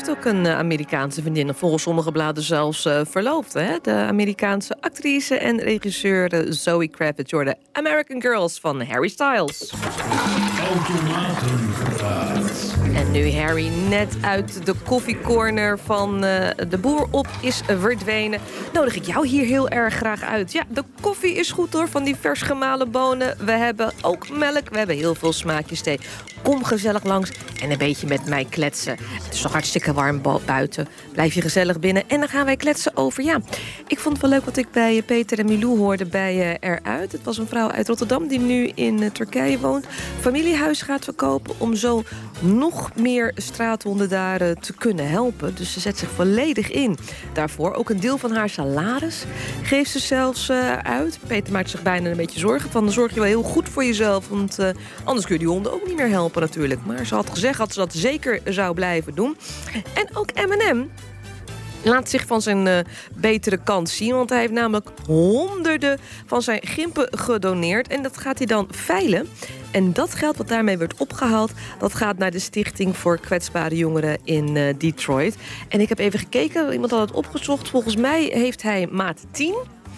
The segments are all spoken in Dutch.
heeft ook een Amerikaanse vriendin. Volgens sommige bladen zelfs verloofd. Hè? De Amerikaanse actrice en regisseur Zoe Kravitz. Door de American Girls van Harry Styles. En nu Harry net uit de koffiecorner van de boer op is verdwenen, nodig ik jou hier heel erg graag uit. Ja, de koffie is goed hoor, van die vers gemalen bonen. We hebben ook melk, we hebben heel veel smaakjes thee. Kom gezellig langs en een beetje met mij kletsen. Het is toch hartstikke warm buiten. Blijf je gezellig binnen en dan gaan wij kletsen over. Ja, ik vond het wel leuk wat ik bij Peter en Milou hoorde bij Eruit. Het was een vrouw uit Rotterdam die nu in Turkije woont. Familiehuis gaat verkopen om zo nog meer straathonden daar te kunnen helpen. Dus ze zet zich volledig in. Daarvoor ook een deel van haar salaris geeft ze zelfs uit. Peter maakt zich bijna een beetje zorgen van, dan zorg je wel heel goed voor jezelf, want anders kun je die honden ook niet meer helpen natuurlijk. Maar ze had gezegd dat ze dat zeker zou blijven doen. En ook M&M laat zich van zijn betere kant zien. Want hij heeft namelijk honderden van zijn gimpen gedoneerd. En dat gaat hij dan veilen. En dat geld wat daarmee wordt opgehaald, dat gaat naar de Stichting voor Kwetsbare Jongeren in Detroit. En ik heb even gekeken, iemand had het opgezocht. Volgens mij heeft hij maat 10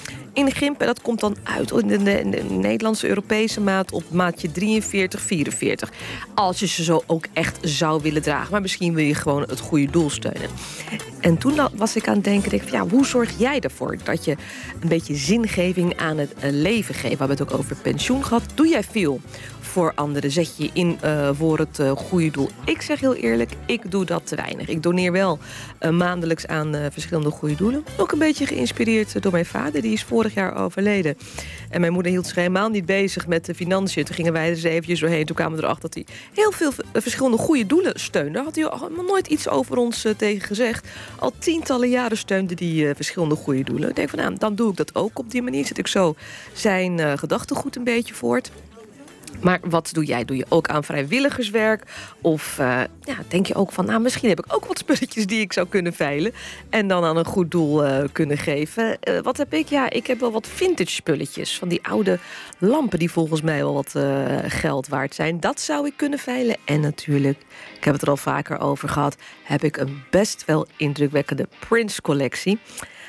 in gimpen. Dat komt dan uit in de Nederlandse Europese maat op maatje 43, 44. Als je ze zo ook echt zou willen dragen. Maar misschien wil je gewoon het goede doel steunen. En toen was ik aan het denken, ja, hoe zorg jij ervoor dat je een beetje zingeving aan het leven geeft? We hebben het ook over pensioen gehad. Doe jij veel voor anderen? Zet je in voor het goede doel? Ik zeg heel eerlijk, ik doe dat te weinig. Ik doneer wel maandelijks aan verschillende goede doelen. Ook een beetje geïnspireerd door mijn vader. Die is vorig jaar overleden. En mijn moeder hield zich helemaal niet bezig met de financiën. Toen gingen wij er eens eventjes doorheen. Toen kwamen we erachter dat hij heel veel verschillende goede doelen steunde. Daar had hij helemaal nooit iets over ons tegen gezegd. Al tientallen jaren steunde hij verschillende goede doelen. Ik denk van, nou, dan doe ik dat ook op die manier. Zet ik zo zijn gedachtegoed een beetje voort. Maar wat doe jij? Doe je ook aan vrijwilligerswerk? Of denk je ook van, nou, misschien heb ik ook wat spulletjes die ik zou kunnen veilen en dan aan een goed doel kunnen geven. Wat heb ik? Ja, ik heb wel wat vintage spulletjes. Van die oude lampen die volgens mij wel wat geld waard zijn. Dat zou ik kunnen veilen. En natuurlijk, ik heb het er al vaker over gehad, heb ik een best wel indrukwekkende Prince-collectie.